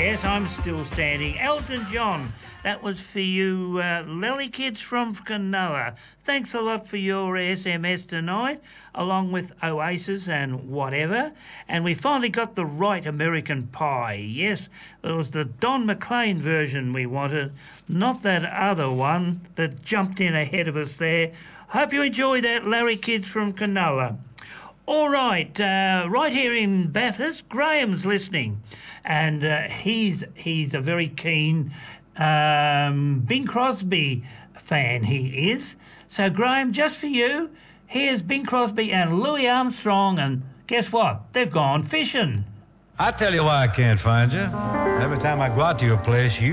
Yes, I'm still standing. Elton John, that was for you Lely kids from Cronulla. Thanks a lot for your SMS tonight, along with Oasis and whatever. And we finally got the right American Pie. Yes, it was the Don McLean version we wanted, not that other one that jumped in ahead of us there. Hope you enjoy that, Larry kids from Cronulla. All right, right here in Bathurst, Graham's listening, and he's a very keen Bing Crosby fan, he is. So, Graham, just for you, here's Bing Crosby and Louis Armstrong, and guess what? They've gone fishing. I tell you why I can't find you. Every time I go out to your place, you